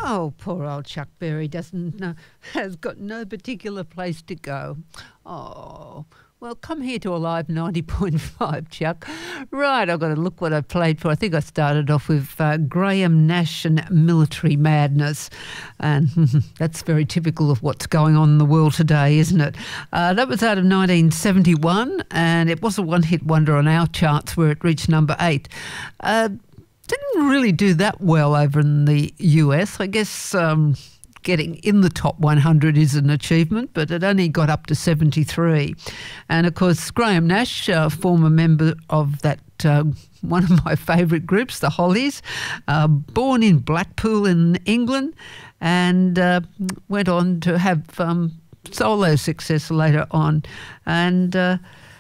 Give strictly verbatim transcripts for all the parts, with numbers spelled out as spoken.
Oh, poor old Chuck Berry doesn't uh, has got no particular place to go. Oh, well, come here to Alive ninety point five, Chuck. Right, I've got to look what I played for. I think I started off with uh, Graham Nash and Military Madness. And that's very typical of what's going on in the world today, isn't it? Uh, that was out of nineteen seventy-one, and it was a one-hit wonder on our charts where it reached number eight. Uh, didn't really do that well over in the U S. I guess um, getting in the top one hundred is an achievement, but it only got up to seventy-three. And, of course, Graham Nash, uh, former member of that uh, one of my favourite groups, the Hollies, uh, born in Blackpool in England, and uh, went on to have um, solo success later on. And uh,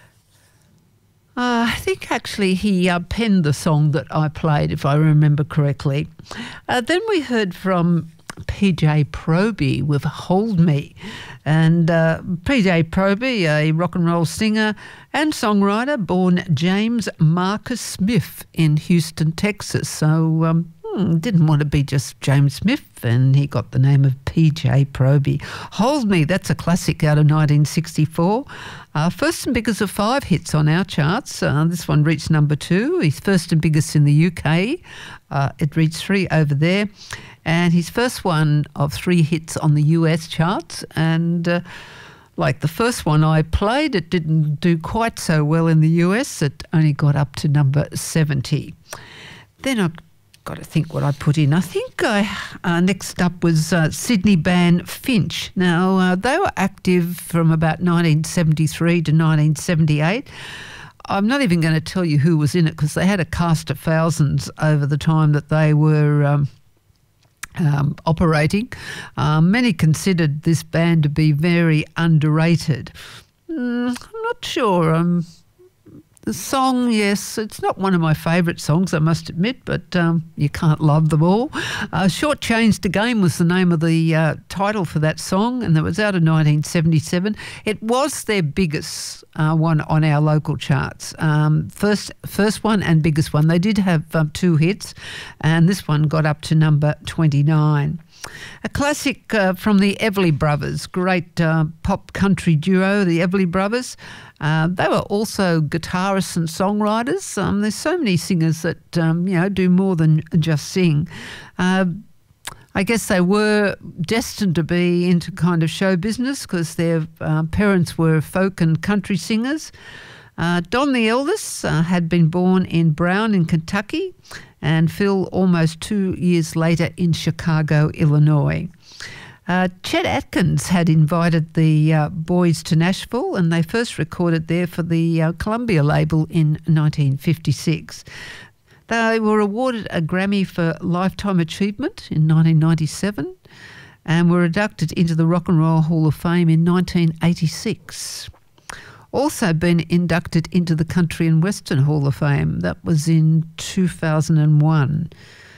Uh, I think actually he uh, penned the song that I played, if I remember correctly. Uh, then we heard from P J Proby with Hold Me. And uh, P J Proby, a rock and roll singer and songwriter, born James Marcus Smith in Houston, Texas. So um, didn't want to be just James Smith, and he got the name of P J Proby. Hold Me, that's a classic out of nineteen sixty-four. Uh, first and biggest of five hits on our charts. Uh, this one reached number two. He's first and biggest in the U K. Uh, it reached three over there. And his first one of three hits on the U S charts. And uh, like the first one I played, it didn't do quite so well in the U S. It only got up to number seventy. Then I got to think what I put in. I think I, uh, next up was uh, Sydney band Finch. Now, uh, they were active from about nineteen seventy-three to nineteen seventy-eight. I'm not even going to tell you who was in it because they had a cast of thousands over the time that they were um, um, operating. Uh, many considered this band to be very underrated. Mm, I'm not sure. Um, The song, yes, it's not one of my favourite songs, I must admit, but um, you can't love them all. Uh, Short Change to Game was the name of the uh, title for that song, and it was out of nineteen seventy-seven. It was their biggest uh, one on our local charts. Um, first first one and biggest one. They did have um, two hits, and this one got up to number twenty-nine. A classic uh, from the Everly Brothers, great uh, pop country duo, the Everly Brothers. Uh, they were also guitarists and songwriters. Um, there's so many singers that, um, you know, do more than just sing. Uh, I guess they were destined to be into kind of show business because their uh, parents were folk and country singers. Uh, Don the eldest uh, had been born in Brown in Kentucky, and Phil almost two years later in Chicago, Illinois. Uh, Chet Atkins had invited the uh, boys to Nashville, and they first recorded there for the uh, Columbia label in nineteen fifty-six. They were awarded a Grammy for Lifetime Achievement in nineteen ninety-seven and were inducted into the Rock and Roll Hall of Fame in nineteen eighty-six. Also been inducted into the Country and Western Hall of Fame. That was in two thousand one.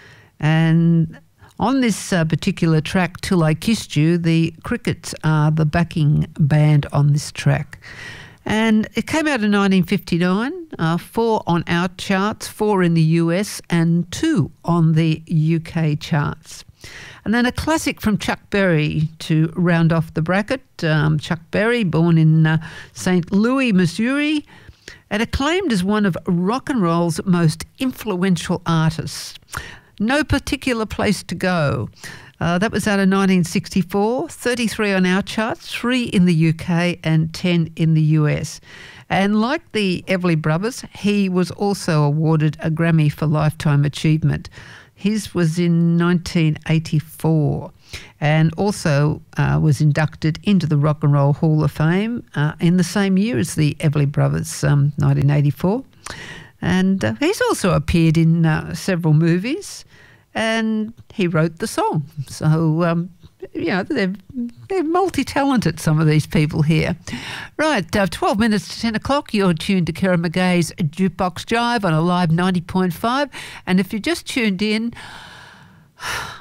And on this uh, particular track, Till I Kissed You, the Crickets are the backing band on this track. And it came out in nineteen fifty-nine, uh, four on our charts, four in the U S and two on the U K charts. And then a classic from Chuck Berry to round off the bracket. Um, Chuck Berry, born in uh, Saint Louis, Missouri, and acclaimed as one of rock and roll's most influential artists. No Particular Place to Go. Uh, that was out of nineteen sixty-four, thirty-three on our charts, three in the U K and ten in the U S. And like the Everly Brothers, he was also awarded a Grammy for Lifetime Achievement. His was in nineteen eighty-four and also uh, was inducted into the Rock and Roll Hall of Fame uh, in the same year as the Everly Brothers, um, nineteen eighty-four. And uh, he's also appeared in uh, several movies, and he wrote the song. So, um, you know, they're, they're multi-talented, some of these people here. Right, uh, twelve minutes to ten o'clock, you're tuned to Kerry McGay's Jukebox Jive on Alive ninety point five. And if you just tuned in,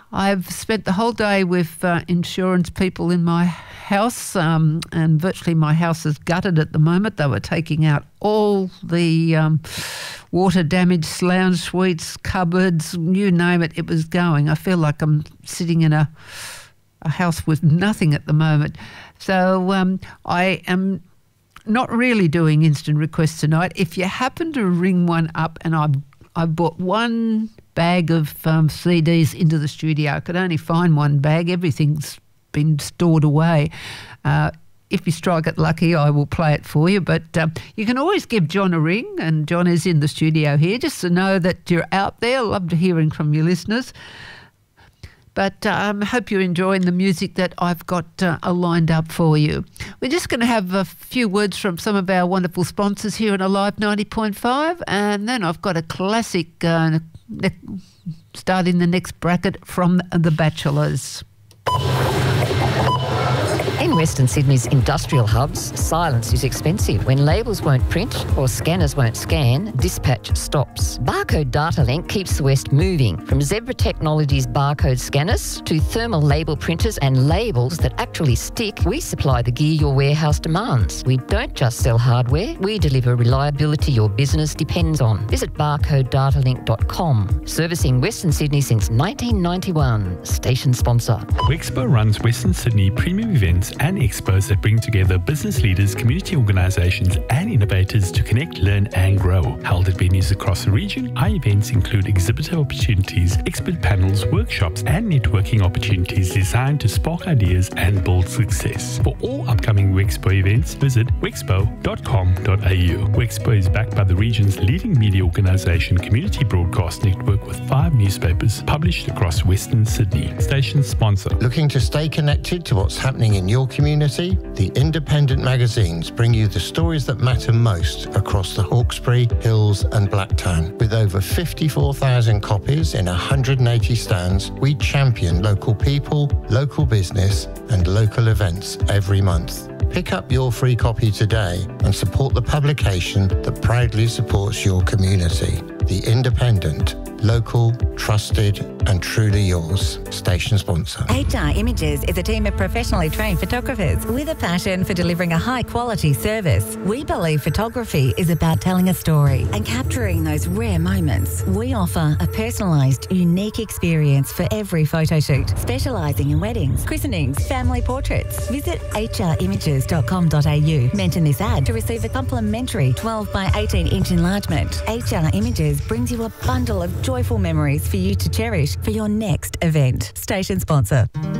I've spent the whole day with uh, insurance people in my house, um, and virtually my house is gutted at the moment. They were taking out all the um, water damaged lounge suites, cupboards, you name it, it was going. I feel like I'm sitting in a, a house with nothing at the moment. So um, I am not really doing instant requests tonight. If you happen to ring one up, and I've, I've bought one bag of um, C Ds into the studio. I could only find one bag. Everything's been stored away. Uh, if you strike it lucky, I will play it for you. But um, you can always give John a ring, and John is in the studio here, just to know that you're out there. Love to hearing from your listeners. But I um, hope you're enjoying the music that I've got uh, lined up for you. We're just going to have a few words from some of our wonderful sponsors here on Alive ninety point five, and then I've got a classic uh, starting the next bracket from The Bachelors. In Western Sydney's industrial hubs, silence is expensive. When labels won't print or scanners won't scan, dispatch stops. Barcode Data Link keeps the West moving. From Zebra Technologies barcode scanners to thermal label printers and labels that actually stick, we supply the gear your warehouse demands. We don't just sell hardware, we deliver reliability your business depends on. Visit barcode data link dot com. Servicing Western Sydney since nineteen ninety-one. Station sponsor. Wexpo runs Western Sydney premium events and expos that bring together business leaders, community organisations and innovators to connect, learn and grow. Held at venues across the region, our events include exhibitor opportunities, expert panels, workshops and networking opportunities designed to spark ideas and build success. For all upcoming Wexpo events, visit wexpo dot com dot a u. Wexpo is backed by the region's leading media organisation, Community Broadcast Network, with five newspapers published across Western Sydney. Station sponsor. Looking to stay connected to what's happening in your community? The independent magazines bring you the stories that matter most across the Hawkesbury, Hills and Blacktown. With over fifty-four thousand copies in one hundred eighty stands, we champion local people, local business and local events every month. Pick up your free copy today and support the publication that proudly supports your community. The Independent. Local, trusted and truly yours. Station sponsor. H R Images is a team of professionally trained photographers with a passion for delivering a high quality service. We believe photography is about telling a story and capturing those rare moments. We offer a personalised, unique experience for every photo shoot, specialising in weddings, christenings, family portraits. Visit h r images dot com dot a u. Mention this ad to receive a complimentary twelve by eighteen inch enlargement. H R Images brings you a bundle of joyful memories for you to cherish for your next event. Station sponsor.